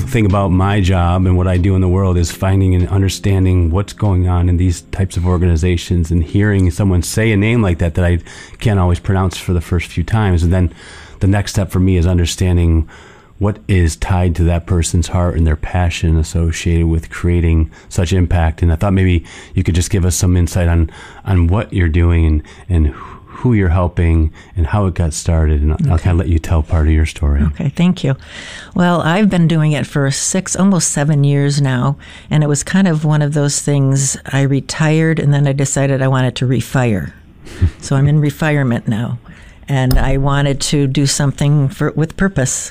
thing about my job and what I do in the world is finding and understanding what's going on in these types of organizations, and hearing someone say a name like that I can't always pronounce for the first few times. And then the next step for me is understanding what is tied to that person's heart and their passion associated with creating such impact. And I thought maybe you could just give us some insight on what you're doing and who you're helping and how it got started. And I'll kind of let you tell part of your story. Okay, thank you. Well, I've been doing it for almost 7 years now. And it was kind of one of those things. I retired and then I decided I wanted to refire. So I'm in retirement now. And I wanted to do something with purpose.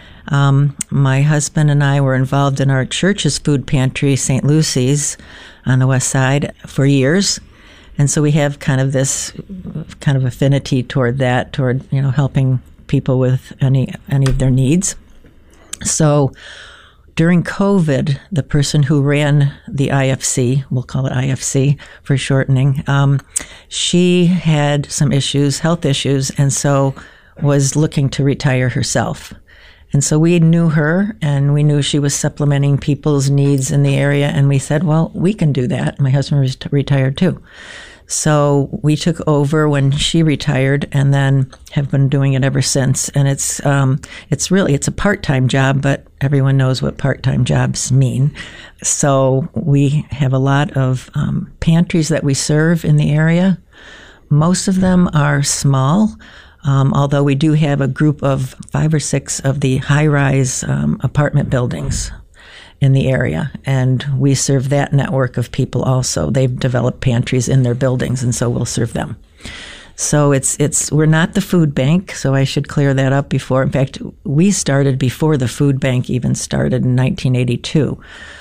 My husband and I were involved in our church's food pantry, St. Lucy's, on the west side for years. And so we have kind of this kind of affinity toward that, toward, helping people with any of their needs. So during COVID, the person who ran the IFC, we'll call it IFC for shortening, she had some issues, health issues, and so was looking to retire herself. And so we knew her, and we knew she was supplementing people's needs in the area, and we said, well, we can do that. My husband was retired too. So we took over when she retired, and then have been doing it ever since. And it's a part-time job, but everyone knows what part-time jobs mean. So we have a lot of pantries that we serve in the area. Most of them are small. Although we do have a group of 5 or 6 of the high-rise apartment buildings in the area, and we serve that network of people also. They've developed pantries in their buildings, and so we'll serve them. So we're not the food bank, so I should clear that up before. In fact, we started before the food bank even started in 1982,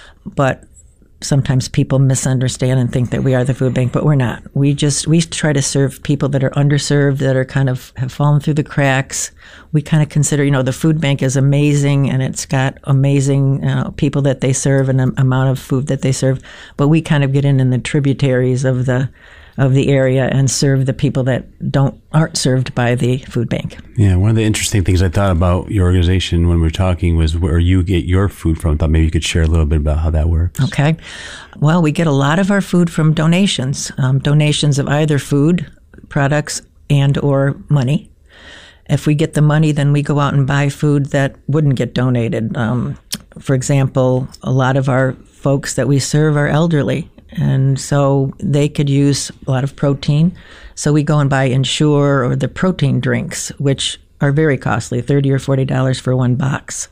but sometimes people misunderstand and think that we are the food bank, but we're not. We try to serve people that are underserved, that are kind of have fallen through the cracks. We kind of consider, the food bank is amazing, and it's got amazing people that they serve and the amount of food that they serve. But we kind of get in the tributaries of the area and serve the people that aren't served by the food bank. Yeah, one of the interesting things I thought about your organization when we were talking was where you get your food from. I thought maybe you could share a little bit about how that works. Okay. Well, we get a lot of our food from donations, donations of either food, products, and or money. If we get the money, then we go out and buy food that wouldn't get donated. For example, a lot of our folks that we serve are elderly, and so they could use a lot of protein. So we go and buy Ensure or the protein drinks, which are very costly, $30 or $40 for one box.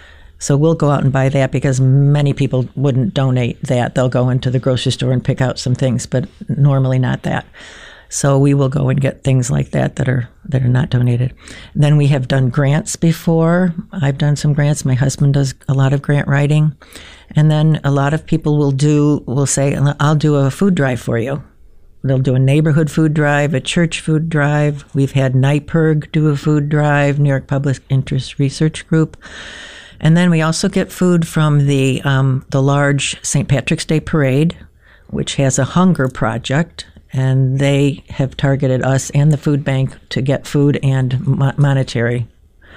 So we'll go out and buy that because many people wouldn't donate that. They'll go into the grocery store and pick out some things, but normally not that. So we will go and get things like that are not donated. Then we have done grants before. I've done some grants. My husband does a lot of grant writing. And then a lot of people will say, I'll do a food drive for you. They'll do a neighborhood food drive, a church food drive. We've had NYPIRG do a food drive, New York Public Interest Research Group. And then we also get food from the large St. Patrick's Day Parade, which has a hunger project. And they have targeted us and the food bank to get food and monetary.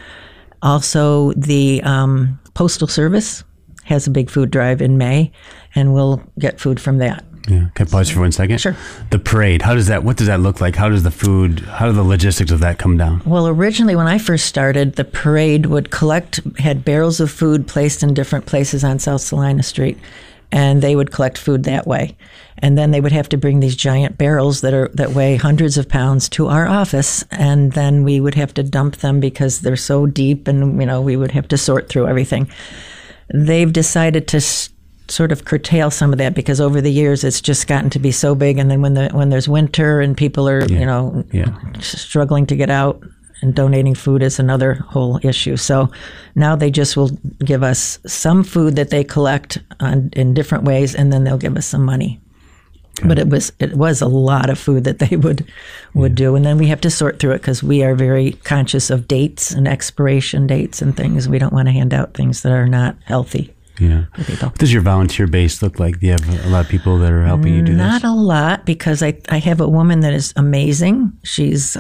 Also, the Postal Service has a big food drive in May, and we'll get food from that. Yeah. Can I pause for 1 second? Sure. The parade, what does that look like? How do the logistics of that come down? Well, originally when I first started, the parade had barrels of food placed in different places on South Salina Street, and they would collect food that way. And then they would have to bring these giant barrels that weigh hundreds of pounds to our office, and then we would have to dump them because they're so deep, and we would have to sort through everything. They've decided to sort of curtail some of that because over the years it's just gotten to be so big, and then when there's winter and people are struggling to get out, and donating food is another whole issue. So now they just will give us some food that they collect in different ways, and then they'll give us some money. Okay. But it was a lot of food that they would do, and then we have to sort through it because we are very conscious of dates and expiration dates and things. We don't want to hand out things that are not healthy. Yeah. for people. What does your volunteer base look like? Do you have a lot of people that are helping you do this? Not a lot, because I have a woman that is amazing. She's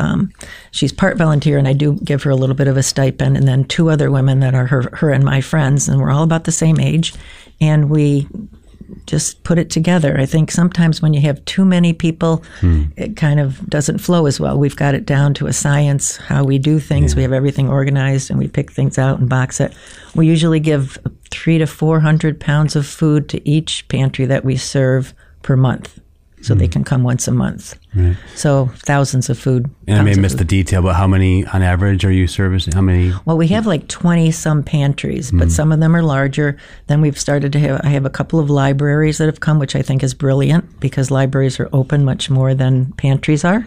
part volunteer, and I do give her a little bit of a stipend, and then 2 other women that are her and my friends, and we're all about the same age, and we just put it together. I think sometimes when you have too many people, it kind of doesn't flow as well. We've got it down to a science, how we do things. We have everything organized, and we pick things out and box it. We usually give 300 to 400 pounds of food to each pantry that we serve per month. So they can come once a month. Right. So thousands of food. And I may have missed the detail, but how many on average are you servicing? How many? Well, we have like 20 some pantries, but some of them are larger. Then we've started to have, I have a couple of libraries that have come, which I think is brilliant, because libraries are open much more than pantries are.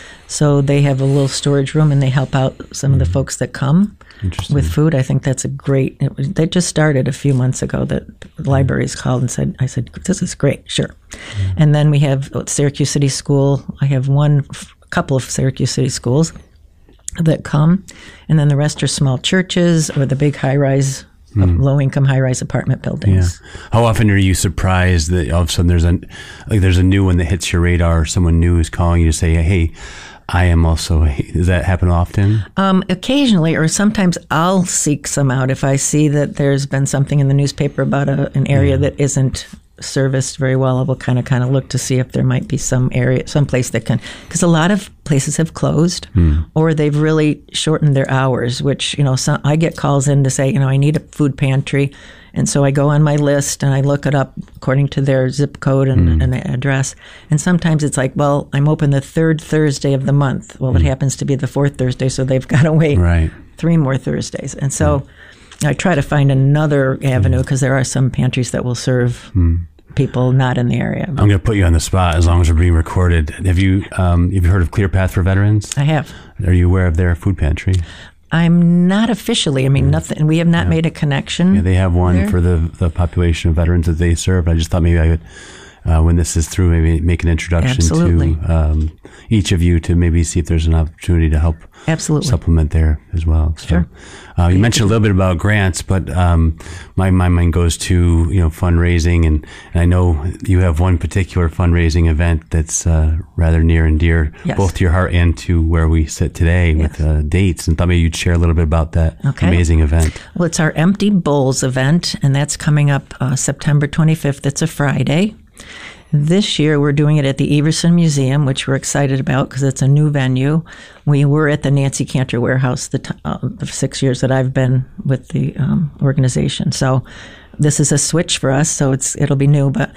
So they have a little storage room, and they help out some of the folks that come with food. I think that's a great. They just started a few months ago. That the libraries called and said, "I said this is great, sure." And then we have Syracuse City School. I have a couple of Syracuse City schools that come, and then the rest are small churches or the big high-rise, low-income high-rise apartment buildings. Yeah. How often are you surprised that all of a sudden there's a new one that hits your radar, or someone new is calling you to say, "Hey, I am also." Does that happen often? Occasionally, or sometimes I'll seek some out if I see that there's been something in the newspaper about an area that isn't serviced very well. I will kind of look to see if there might be some place that can, because a lot of places have closed or they've really shortened their hours, which, I get calls in to say, I need a food pantry. And so I go on my list and I look it up according to their zip code and address. And sometimes it's like, well, I'm open the 3rd Thursday of the month. Well, it happens to be the 4th Thursday, so they've got to wait 3 more Thursdays. And so I try to find another avenue, because there are some pantries that will serve people not in the area. I'm going to put you on the spot as long as we're being recorded. Have you heard of Clear Path for Veterans? I have. Are you aware of their food pantry? I'm not officially. I mean, nothing. We have not made a connection. Yeah, they have one there for the population of veterans that they serve. I just thought maybe I would, when this is through, maybe make an introduction to each of you to maybe see if there's an opportunity to help supplement there as well. So, sure. You mentioned a little bit about grants, but my mind goes to fundraising, and I know you have one particular fundraising event that's rather near and dear both to your heart and to where we sit today with dates. And thought maybe you'd share a little bit about that amazing event. Well, it's our Empty Bowls event, and that's coming up September 25th. It's a Friday. This year, we're doing it at the Everson Museum, which we're excited about because it's a new venue. We were at the Nancy Cantor Warehouse the 6 years that I've been with the organization. So this is a switch for us, so it'll be new. But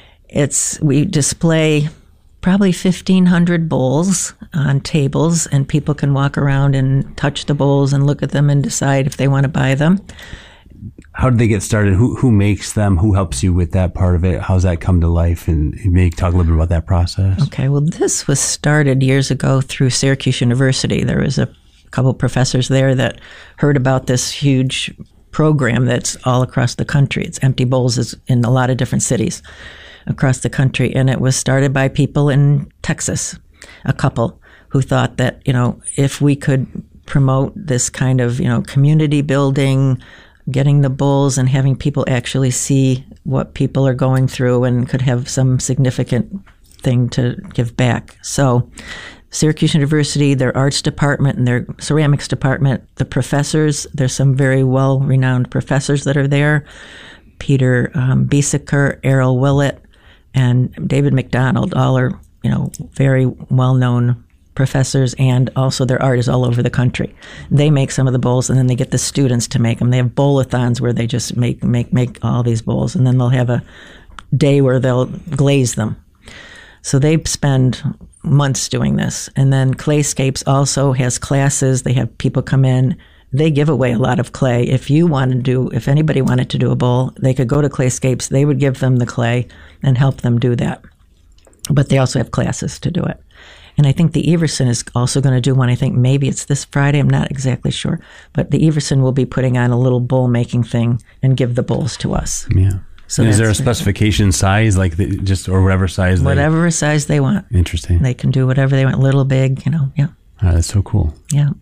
we display probably 1,500 bowls on tables, and people can walk around and touch the bowls and look at them and decide if they want to buy them. How did they get started? Who makes them? Who helps you with that part of it? How's that come to life? And maybe talk a little bit about that process. Okay, well, this was started years ago through Syracuse University. There was a couple of professors there that heard about this huge program that's all across the country. It's Empty Bowls is in a lot of different cities across the country. And it was started by people in Texas, a couple who thought that, if we could promote this kind of, community building, getting the bowls and having people actually see what people are going through and could have some significant thing to give back. So Syracuse University, their arts department and their ceramics department, the professors, there's some very well-renowned professors that are there. Peter Biesecker, Errol Willett, and David McDonald, all are, very well-known professors, and also their art is all over the country. They make some of the bowls, and then they get the students to make them. They have bowl-a-thons where they just make all these bowls, and then they'll have a day where they'll glaze them. So they spend months doing this. And then Clayscapes also has classes. They have people come in. They give away a lot of clay. If anybody wanted to do a bowl, they could go to Clayscapes. They would give them the clay and help them do that. But they also have classes to do it. And I think the Everson is also going to do one. I think maybe it's this Friday. I'm not exactly sure. But the Everson will be putting on a little bowl making thing and give the bowls to us. Yeah. So is there a specification size, or whatever size? Whatever size they want. Interesting. They can do whatever they want, little, big, yeah. That's so cool. Yeah.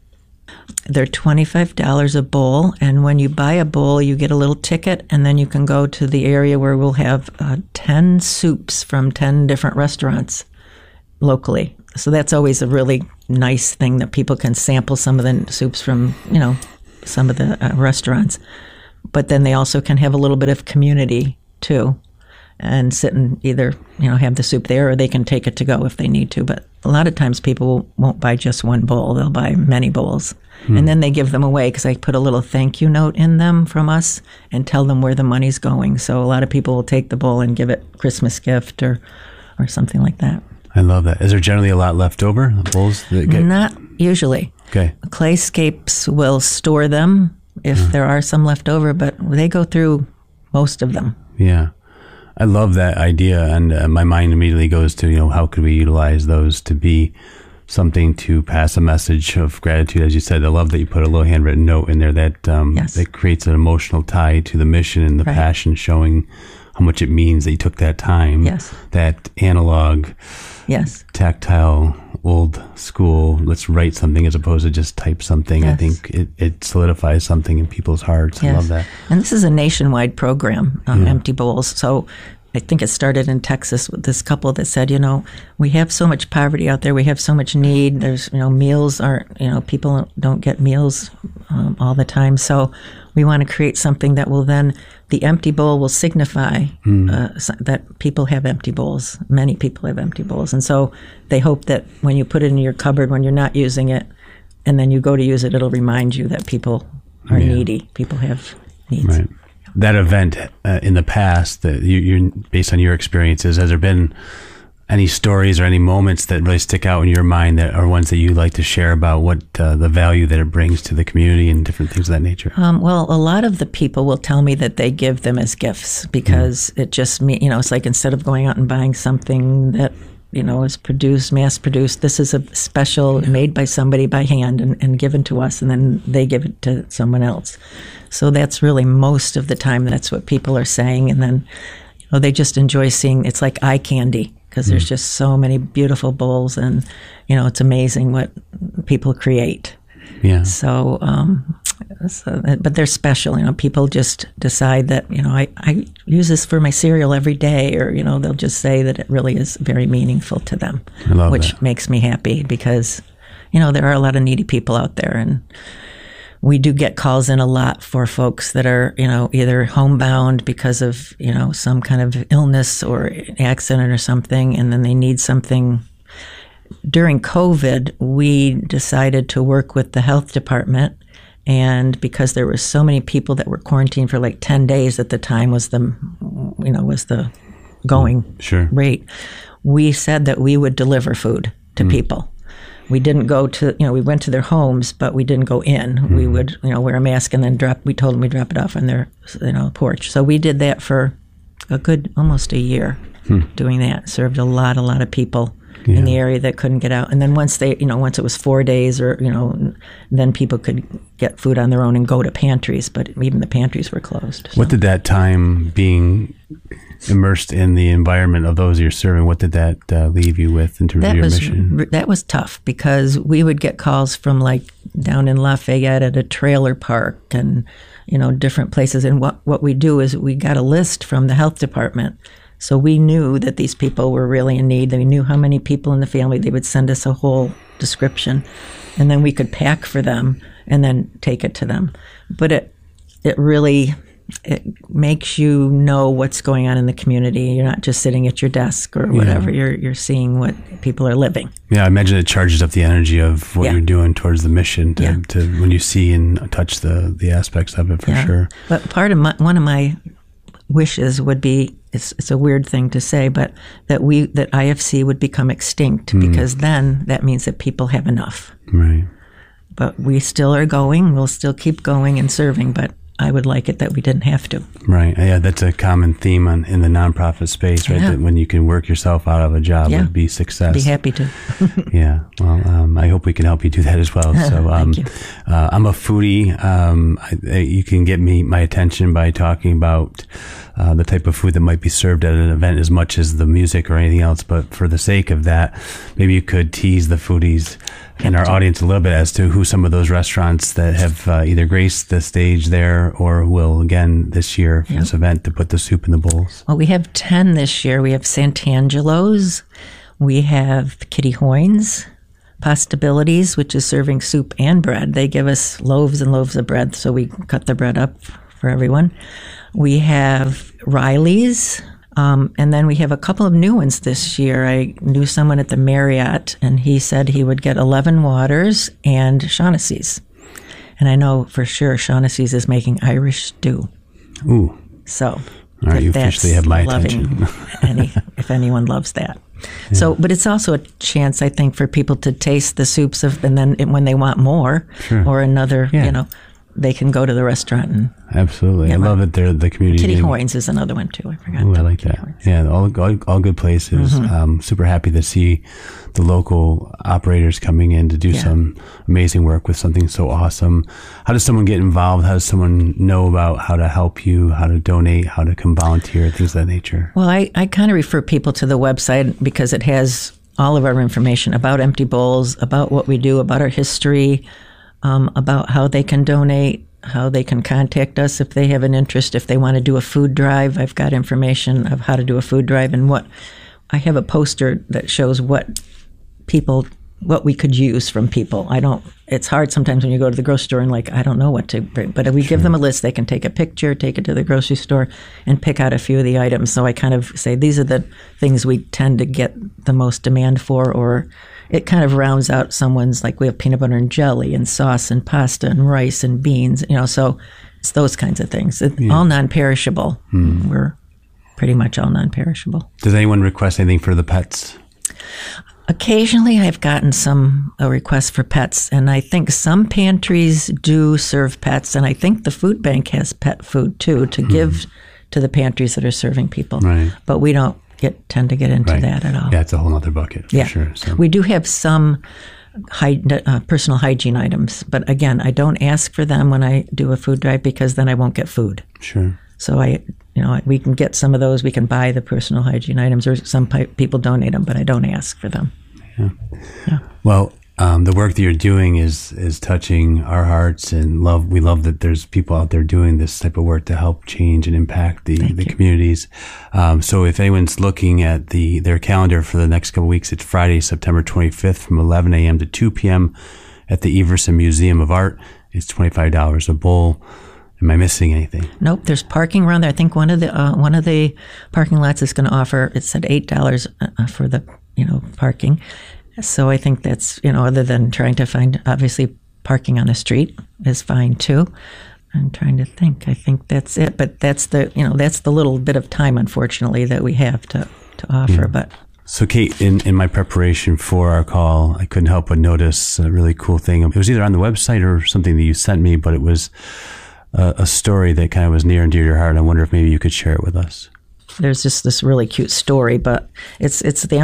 They're $25 a bowl, and when you buy a bowl, you get a little ticket, and then you can go to the area where we'll have 10 soups from 10 different restaurants locally. So that's always a really nice thing that people can sample some of the soups from, some of the restaurants. But then they also can have a little bit of community too, and sit and either, have the soup there, or they can take it to go if they need to. But a lot of times people won't buy just one bowl. They'll buy many bowls. And then they give them away, because I put a little thank you note in them from us and tell them where the money's going. So a lot of people will take the bowl and give it a Christmas gift or something like that. I love that. Is there generally a lot left over, the bowls that get... Not usually. Okay. Clayscapes will store them if there are some left over, but they go through most of them. Yeah. I love that idea, and my mind immediately goes to, how could we utilize those to be something to pass a message of gratitude? As you said, I love that you put a little handwritten note in there that that creates an emotional tie to the mission and the passion, showing how much it means that you took that time, that analog, tactile, old school, let's write something as opposed to just type something. I think it solidifies something in people's hearts. I love that. And this is a nationwide program, Empty Bowls. So I think it started in Texas with this couple that said, we have so much poverty out there. We have so much need. There's, meals aren't, people don't get meals all the time. So we want to create something that will then, the empty bowl will signify that people have empty bowls. Many people have empty bowls. And so they hope that when you put it in your cupboard, when you're not using it, and then you go to use it, it'll remind you that people are needy. People have needs. Right. That event in the past, that you based on your experiences, has there been any stories or any moments that really stick out in your mind that are ones that you like to share about what the value that it brings to the community and different things of that nature? Well, a lot of the people will tell me that they give them as gifts, because it just it's like, instead of going out and buying something that is produced, mass produced, this is a special made by somebody by hand and given to us, and then they give it to someone else. So that's really most of the time, that's what people are saying. And then they just enjoy seeing, it's like eye candy, because there's just so many beautiful bowls, and it's amazing what people create. Yeah. So, but they're special. People just decide that I use this for my cereal every day, or they'll just say that it really is very meaningful to them, which makes me happy, because there are a lot of needy people out there, and we do get calls in a lot for folks that are, either homebound because of, some kind of illness or accident or something, and then they need something. During COVID, we decided to work with the health department, and because there were so many people that were quarantined for like 10 days at the time was the going rate, we said that we would deliver food to people. We didn't go to, we went to their homes, but we didn't go in. We would, wear a mask and then we told them we'd drop it off on their, porch. So we did that for a good, almost a year doing that. Served a lot of people in the area that couldn't get out. And then once once it was 4 days or, then people could get food on their own and go to pantries, but even the pantries were closed. So. What did that time being immersed in the environment of those you're serving, what did that leave you with in terms of your mission? That was tough, because we would get calls from like down in Lafayette at a trailer park and, different places. And what we do is we got a list from the health department. So we knew that these people were really in need. They knew how many people in the family. They would send us a whole description, and then we could pack for them and then take it to them. But it really... it makes you know what's going on in the community. You're not just sitting at your desk or whatever. You're seeing what people are living. Yeah, I imagine it charges up the energy of what you're doing towards the mission to when you see and touch the aspects of it, for sure. But one of my wishes would be, it's a weird thing to say, but that IFC would become extinct, because then that means that people have enough. Right. But we still are going. We'll still keep going and serving, but I would like it that we didn't have to. Right. Yeah, that's a common theme in the nonprofit space, right? That when you can work yourself out of a job, it would be success. Be happy to. Yeah. Well, I hope we can help you do that as well. So, Thank you. I'm a foodie. You can get my attention by talking about the type of food that might be served at an event as much as the music or anything else. But for the sake of that, maybe you could tease the foodies and our audience a little bit as to who some of those restaurants that have either graced the stage there or will again this year for this event to put the soup in the bowls. Well, we have 10 this year. We have Sant'Angelo's. We have Kitty Hoynes, Postabilities, which is serving soup and bread. They give us loaves and loaves of bread, so we cut the bread up for everyone. We have Riley's, and then we have a couple of new ones this year. I knew someone at the Marriott, and he said he would get 11 Waters and Shaughnessy's. And I know for sure Shaughnessy's is making Irish stew. Ooh. So, all right, you officially have my attention. If anyone loves that. Yeah. So, but it's also a chance, I think, for people to taste the soups and then when they want more or another, they can go to the restaurant and absolutely. I love it. The community. Kitty Hoynes is another one too. I forgot. Ooh, I like that. Yeah, all good places. Super happy to see the local operators coming in to do some amazing work with something so awesome. How does someone get involved? How does someone know about how to help you, how to donate, how to come volunteer, things of that nature? Well, I kind of refer people to the website because it has all of our information about Empty Bowls, about what we do, about our history, about how they can donate, how they can contact us if they have an interest, if they want to do a food drive. I've got information of how to do a food drive and I have a poster that shows what we could use from people. It's hard sometimes when you go to the grocery store and I don't know what to bring, but if we give them a list, they can take a picture, take it to the grocery store and pick out a few of the items. So I kind of say, these are the things we tend to get the most demand for, or it kind of rounds out someone's, we have peanut butter and jelly and sauce and pasta and rice and beans, so it's those kinds of things. It's all non-perishable. We're pretty much all non-perishable. Does anyone request anything for the pets? Occasionally I've gotten a request for pets, and I think some pantries do serve pets, and I think the food bank has pet food too to give to the pantries that are serving people. Right. But we don't tend to get into that at all. Yeah, it's a whole other bucket for sure. So. We do have some personal hygiene items, but again, I don't ask for them when I do a food drive because then I won't get food. Sure. So we can get some of those. We can buy the personal hygiene items, or some people donate them, but I don't ask for them. Yeah. Well, the work that you're doing is touching our hearts, and we love that there's people out there doing this type of work to help change and impact the communities. So if anyone's looking at their calendar for the next couple of weeks, it's Friday, September 25th from 11 a.m. to 2 p.m. at the Everson Museum of Art. It's $25 a bowl. Am I missing anything? Nope. There's parking around there. I think one of the parking lots is going to offer, it said $8 for the parking. So I think that's, other than trying to find, obviously parking on the street is fine too. I'm trying to think. I think that's it. But that's the little bit of time, unfortunately, that we have to offer. Yeah. But so Kate, in my preparation for our call, I couldn't help but notice a really cool thing. It was either on the website or something that you sent me, but it was a story that kind of was near and dear to your heart. I wonder if maybe you could share it with us. There's just this really cute story, but it's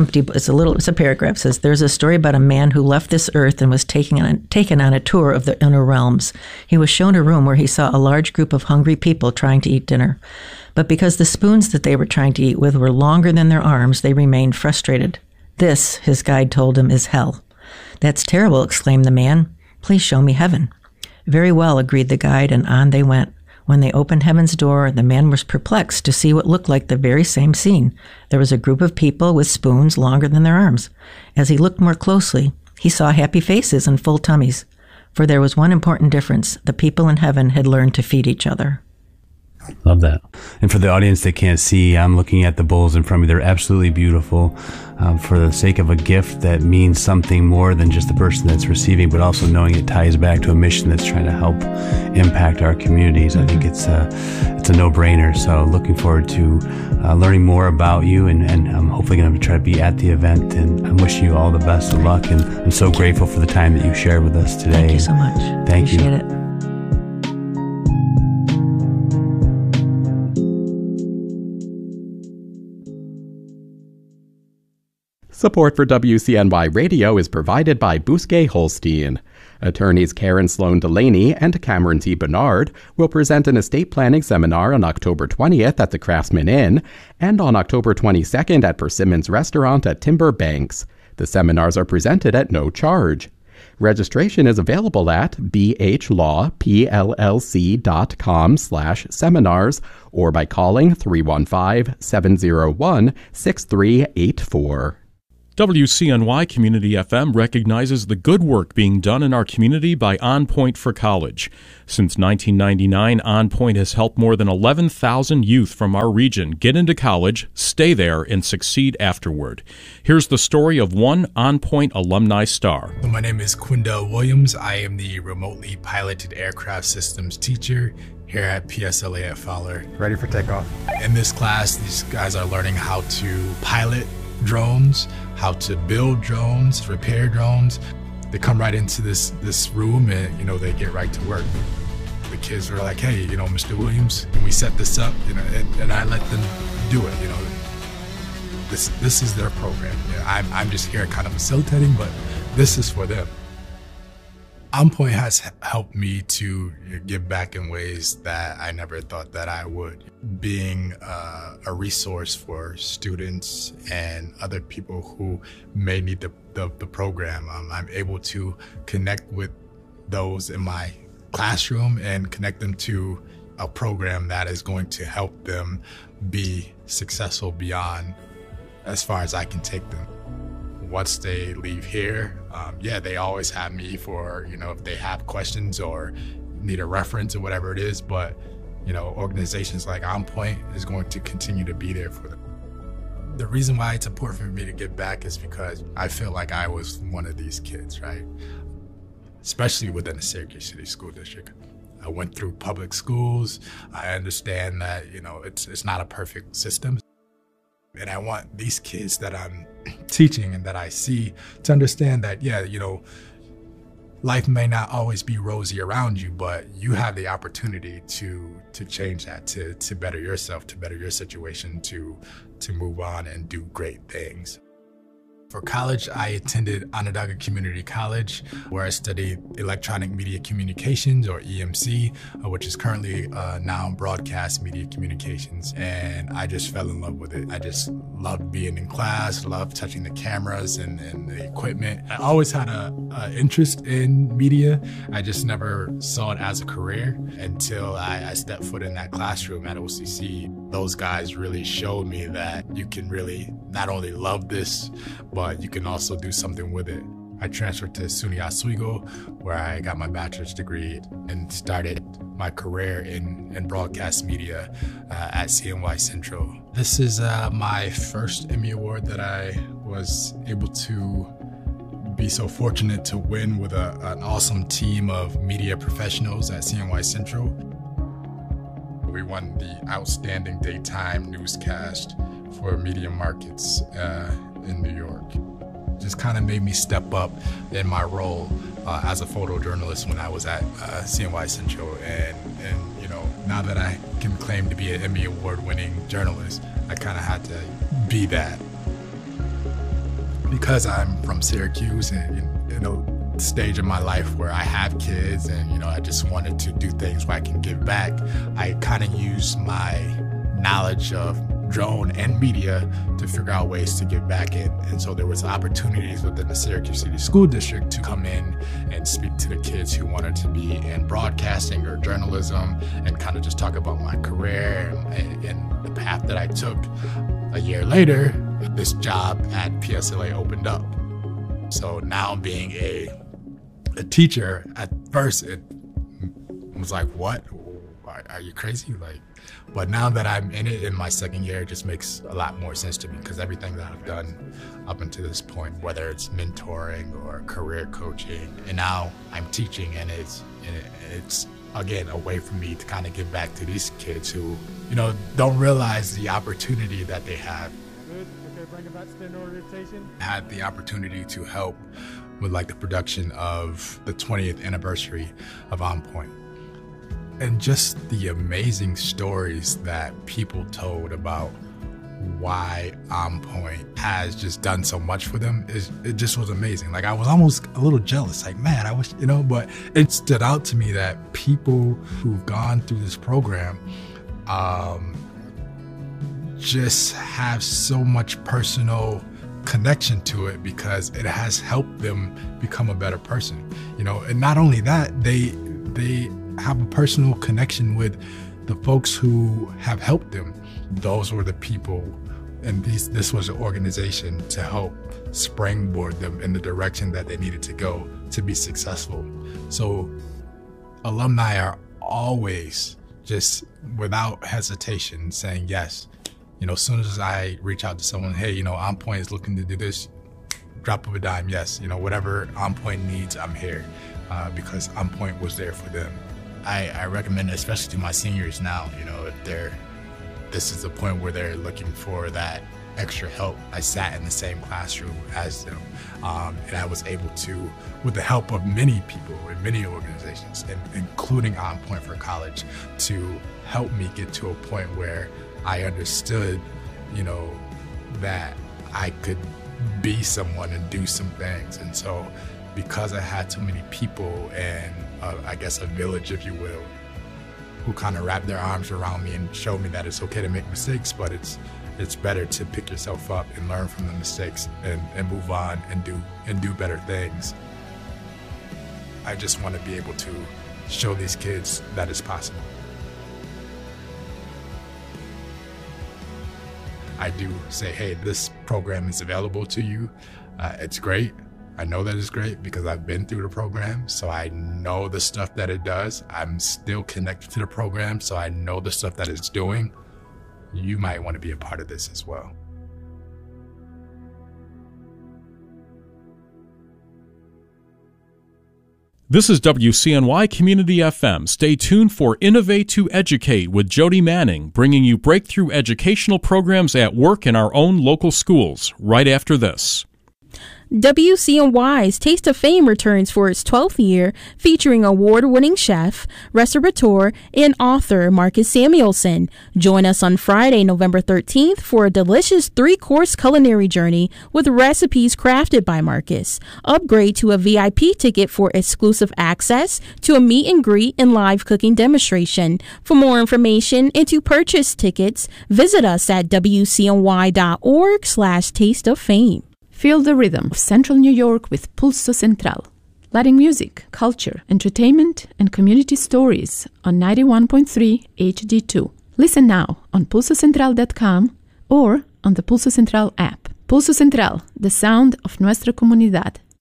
a paragraph. It says, there's a story about a man who left this earth and was taken on a tour of the inner realms. He was shown a room where he saw a large group of hungry people trying to eat dinner. But because the spoons that they were trying to eat with were longer than their arms, they remained frustrated. This, his guide told him, is hell. That's terrible, exclaimed the man. Please show me heaven. Very well, agreed the guide, and on they went. When they opened heaven's door, the man was perplexed to see what looked like the very same scene. There was a group of people with spoons longer than their arms. As he looked more closely, he saw happy faces and full tummies. For there was one important difference. The people in heaven had learned to feed each other. Love that. And for the audience that can't see, I'm looking at the bowls in front of me. They're absolutely beautiful. For the sake of a gift that means something more than just the person that's receiving, but also knowing it ties back to a mission that's trying to help impact our communities. I think it's a no-brainer. So looking forward to learning more about you, and I'm hopefully going to try to be at the event, and I'm wishing you all the best of luck. And I'm so grateful for the time that you shared with us today. Thank you so much. Thank you. Appreciate it. Support for WCNY Radio is provided by Bousquet Holstein. Attorneys Karen Sloan Delaney and Cameron T. Bernard will present an estate planning seminar on October 20th at the Craftsman Inn and on October 22nd at Persimmons Restaurant at Timber Banks. The seminars are presented at no charge. Registration is available at bhlawpllc.com/seminars or by calling 315-701-6384. WCNY Community FM recognizes the good work being done in our community by On Point for College. Since 1999, On Point has helped more than 11,000 youth from our region get into college, stay there, and succeed afterward. Here's the story of one On Point alumni star. My name is Quindell Williams. I am the remotely piloted aircraft systems teacher here at PSLA at Fowler. Ready for takeoff. In this class, these guys are learning how to pilot drones, how to build drones, repair drones. They come right into this room and, they get right to work. The kids are like, hey, Mr. Williams, can we set this up? And I let them do it, This is their program. I'm just here kind of facilitating, but this is for them. On Point has helped me to give back in ways that I never thought that I would. Being a resource for students and other people who may need the program, I'm able to connect with those in my classroom and connect them to a program that is going to help them be successful beyond as far as I can take them. Once they leave here, they always have me for, if they have questions or need a reference or whatever it is. But, organizations like On Point is going to continue to be there for them. The reason why it's important for me to give back is because I feel like I was one of these kids, right? Especially within the Syracuse City School District. I went through public schools. I understand that, it's not a perfect system. And I want these kids that I'm teaching and that I see to understand that, life may not always be rosy around you, but you have the opportunity to change that, to better yourself, to better your situation, to move on and do great things. For college, I attended Onondaga Community College, where I studied electronic media communications, or EMC, which is currently now broadcast media communications. And I just fell in love with it. I just loved being in class, loved touching the cameras and the equipment. I always had an interest in media. I just never saw it as a career until I stepped foot in that classroom at OCC. Those guys really showed me that you can really not only love this, but you can also do something with it. I transferred to SUNY Oswego, where I got my bachelor's degree and started my career in broadcast media at CNY Central. This is my first Emmy Award that I was able to be so fortunate to win with an awesome team of media professionals at CNY Central. We won the Outstanding Daytime Newscast for Media Markets in New York. Just kind of made me step up in my role as a photojournalist when I was at CNY Central. And now that I can claim to be an Emmy Award-winning journalist, I kind of had to be that. Because I'm from Syracuse and stage in my life where I have kids and I just wanted to do things where I can give back, I kind of use my knowledge of drone and media to figure out ways to give back in. And so there was opportunities within the Syracuse City School District to come in and speak to the kids who wanted to be in broadcasting or journalism and kind of just talk about my career and the path that I took. A year later, this job at PSLA opened up. So now being a teacher, at first it was like, what? Are you crazy? But now that I'm in it in my second year, it just makes a lot more sense to me because everything that I've done up until this point, whether it's mentoring or career coaching, and now I'm teaching, and it's again a way for me to kind of give back to these kids who, don't realize the opportunity that they have. Good. Okay, bring it back, spin orientation. I had the opportunity to help with the production of the 20th anniversary of On Point. And just the amazing stories that people told about why On Point has just done so much for them. It just was amazing. Like, I was almost a little jealous. Like, man, I wish, but it stood out to me that people who've gone through this program just have so much personal connection to it because it has helped them become a better person. And not only that, they have a personal connection with the folks who have helped them. Those were the people, and this was an organization to help springboard them in the direction that they needed to go to be successful. So alumni are always just without hesitation saying yes. As soon as I reach out to someone, hey, On Point is looking to do this, drop of a dime, yes. Whatever On Point needs, I'm here because On Point was there for them. I recommend it, especially to my seniors now, if this is the point where they're looking for that extra help. I sat in the same classroom as them, and I was able to, with the help of many people in many organizations, and including On Point for College, to help me get to a point where I understood, that I could be someone and do some things. And so because I had so many people and I guess a village, if you will, who kind of wrapped their arms around me and showed me that it's okay to make mistakes, but it's better to pick yourself up and learn from the mistakes and move on and do better things. I just want to be able to show these kids that it's possible. I do say, hey, this program is available to you. It's great. I know that it's great because I've been through the program, so I know the stuff that it does. I'm still connected to the program, so I know the stuff that it's doing. You might want to be a part of this as well. This is WCNY Community FM. Stay tuned for Innovate to Educate with Jody Manning, bringing you breakthrough educational programs at work in our own local schools, right after this. WCNY's Taste of Fame returns for its 12th year, featuring award-winning chef, restaurateur, and author Marcus Samuelson. Join us on Friday, November 13th for a delicious 3-course culinary journey with recipes crafted by Marcus. Upgrade to a VIP ticket for exclusive access to a meet and greet and live cooking demonstration. For more information and to purchase tickets, visit us at wcny.org/Taste of Fame. Feel the rhythm of Central New York with Pulso Central. Latin music, culture, entertainment, and community stories on 91.3 HD2. Listen now on pulsocentral.com or on the Pulso Central app. Pulso Central, the sound of nuestra comunidad.